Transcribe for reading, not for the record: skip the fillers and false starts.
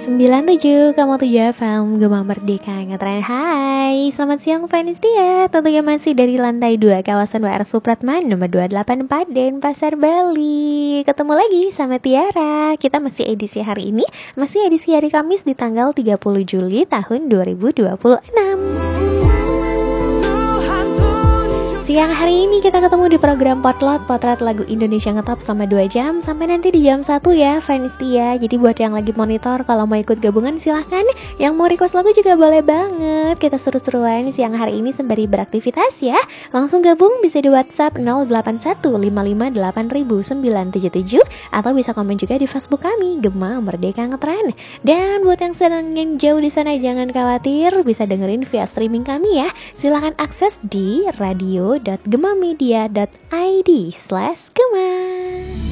97,7 FM Gema Merdeka Ngetren. Hai, selamat siang fans dia. Tentunya masih dari lantai 2 kawasan WR Supratman nomor 284 Denpasar, Bali. Ketemu lagi sama Tiara. Kita masih edisi hari ini, masih edisi hari Kamis di tanggal 30 Juli tahun 2026. Siang hari ini kita ketemu di program Potret lagu Indonesia Ngetop selama 2 jam sampai nanti di jam 1 ya fans dia. Jadi buat yang lagi monitor, kalau mau ikut gabungan silahkan. Yang mau request lagu juga boleh banget. Kita seru-seruan siang hari ini sembari beraktivitas ya. Langsung gabung bisa di WhatsApp 0815580977 atau bisa komen juga di Facebook kami Gema Merdeka Ngetren. Dan buat yang sedang jauh di sana jangan khawatir, bisa dengerin via streaming kami ya. Silahkan akses di radio.gemamedia.id/Gema.